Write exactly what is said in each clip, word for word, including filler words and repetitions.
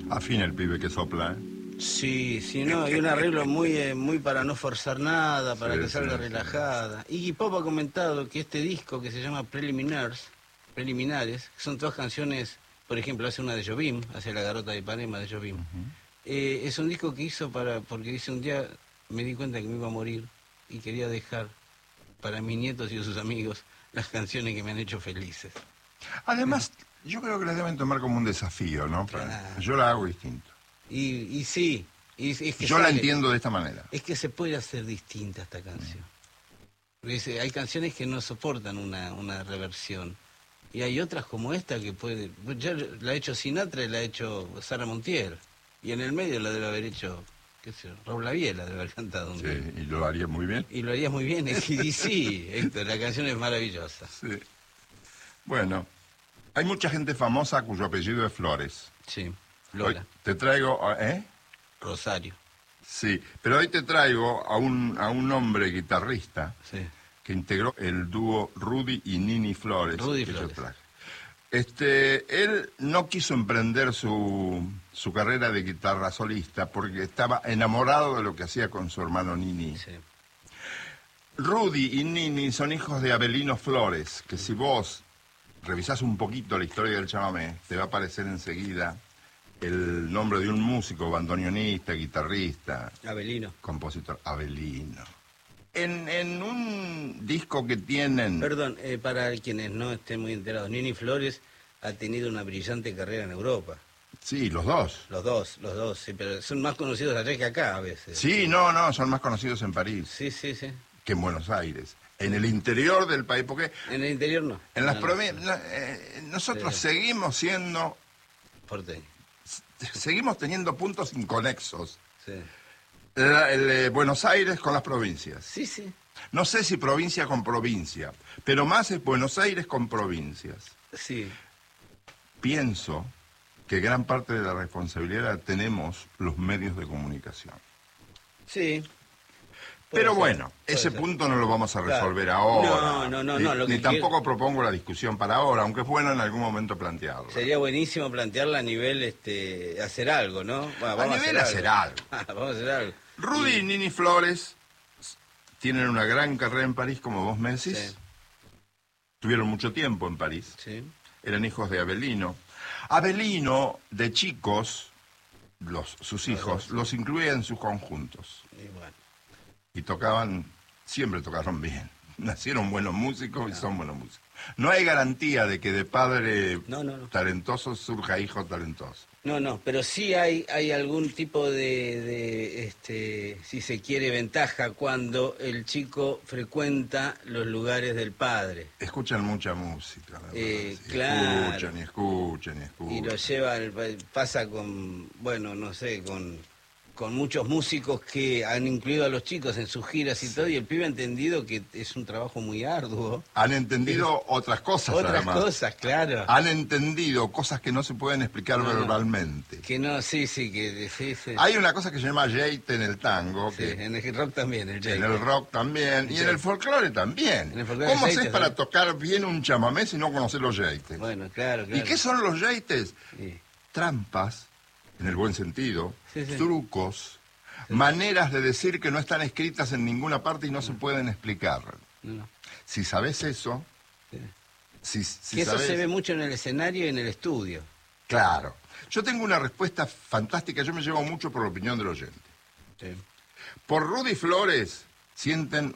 Afina el pibe que sopla, ¿eh? Sí, sí, no, y un arreglo muy eh, muy para no forzar nada, para Sí, que salga sí, relajada. Iggy Pop ha comentado que este disco que se llama Preliminars, Preliminares, que son todas canciones, por ejemplo, hace una de Jobim, hace La Garota de Ipanema de Jobim. Uh-huh. eh, es un disco que hizo para, porque dice un día me di cuenta que me iba a morir y quería dejar para mis nietos y sus amigos las canciones que me han hecho felices. Además, yo creo que las deben tomar como un desafío, ¿no? Claro. Yo la hago distinto. Y, y sí, y, es que yo sale, la entiendo de esta manera. Es que se puede hacer distinta esta canción. Porque hay canciones que no soportan una, una reversión. Y hay otras como esta que puede... Ya la ha hecho Sinatra y la ha hecho Sara Montiel. Y en el medio la debe haber hecho, qué sé yo, Raúl Lavie la debe haber cantado. Sí, y lo haría muy bien. Y lo haría muy bien. Y sí, Héctor, la canción es maravillosa. Sí. Bueno, hay mucha gente famosa cuyo apellido es Flores. Sí, Lola. Hoy te traigo... ¿Eh? Rosario. Sí, pero hoy te traigo a un, a un hombre guitarrista sí. que integró el dúo Rudy y Nini Flores. Rudy que Flores. Yo traje. Este, él no quiso emprender su, su carrera de guitarra solista porque estaba enamorado de lo que hacía con su hermano Nini. Sí. Rudy y Nini son hijos de Abelino Flores, que si vos revisás un poquito la historia del chamamé, te va a aparecer enseguida el nombre de un músico, bandoneonista, guitarrista. Abelino. Compositor, Abelino. En, en un disco que tienen... Perdón, eh, para quienes no estén muy enterados, Nini Flores ha tenido una brillante carrera en Europa. Sí, los dos. Los dos, los dos, sí, pero son más conocidos allá que acá a veces. Sí, no, no, son más conocidos en París. Sí, sí, sí. Que en Buenos Aires. En el interior del país, porque... En el interior no. En las no, provincias... no. No, eh, nosotros Sí. seguimos siendo... Porteño. Seguimos teniendo puntos inconexos. Sí. La, el, eh, Buenos Aires con las provincias. Sí, sí. No sé si provincia con provincia, pero más es Buenos Aires con provincias. Sí. Pienso que gran parte de la responsabilidad la tenemos los medios de comunicación. Sí. Pero ser, bueno, ese ser. punto no lo vamos a resolver claro. ahora. No, no, no, ni, no. Lo que ni tampoco quiero... propongo la discusión para ahora, aunque es bueno en algún momento plantearla. Sería buenísimo plantearla a nivel, este, hacer algo, ¿no? Bueno, vamos a nivel a hacer algo. algo. vamos a hacer algo. Rudy y... y Nini Flores tienen una gran carrera en París, como vos me decís. Sí. Tuvieron mucho tiempo en París. Sí. Eran hijos de Abelino. Abelino, de chicos, los, sus hijos, los, los incluía en sus conjuntos. Y bueno. Y tocaban, siempre tocaron bien. Nacieron buenos músicos no. y son buenos músicos. No hay garantía de que de padre no, no, no. talentoso surja hijo talentoso. No, no, pero sí hay hay algún tipo de, de, este, si se quiere, ventaja cuando el chico frecuenta los lugares del padre. Escuchan mucha música, ¿verdad? Eh, sí, claro. Escuchan y escuchan y escuchan. Y lo lleva, pasa con, bueno, no sé, con... con muchos músicos que han incluido a los chicos en sus giras y sí. todo, y el pibe ha entendido que es un trabajo muy arduo. Han entendido es, otras cosas, Otras además. cosas, claro. Han entendido cosas que no se pueden explicar no, verbalmente. No, que no, sí, sí, que sí, sí. Hay una cosa que se llama jeite en el tango. Sí, que, en el rock también, el jeite. En el rock también, el y en el folclore también. El folclore ¿Cómo haces para ¿sí? tocar bien un chamamé si no conoces los jeites? Bueno, claro, claro. ¿Y qué son los jeites? Sí. Trampas, en el buen sentido, sí, sí. trucos, sí. maneras de decir que no están escritas en ninguna parte y no, no. se pueden explicar. No. Si sabes eso... Sí. Si, si que eso sabes... se ve mucho en el escenario y en el estudio. Claro. Yo tengo una respuesta fantástica, yo me llevo mucho por la opinión del oyente. Sí. Por Rudy Flores sienten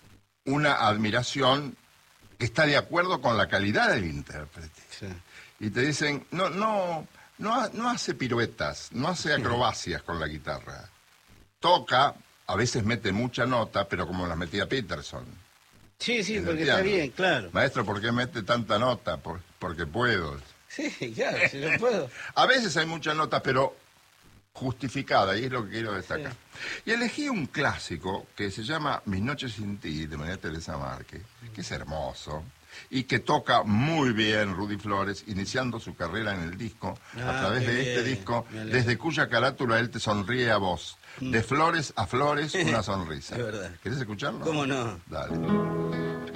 una admiración que está de acuerdo con la calidad del intérprete. Sí. Y te dicen, no, no, no, no hace piruetas, no hace acrobacias con la guitarra. Toca, a veces mete mucha nota, pero como las metía Peterson. Sí, sí, porque está bien, claro. Maestro, ¿por qué mete tanta nota? Por, porque puedo. Sí, claro, si yo puedo. A veces hay mucha nota, pero justificada, y es lo que quiero destacar. Sí. Y elegí un clásico que se llama Mis noches sin ti, de María Teresa Márquez, que es hermoso, y que toca muy bien Rudy Flores, iniciando su carrera en el disco, ah, a través de bien, este disco, desde cuya carátula él te sonríe a vos. De flores a flores, una sonrisa. Es verdad. ¿Querés escucharlo? ¿Cómo no? Dale.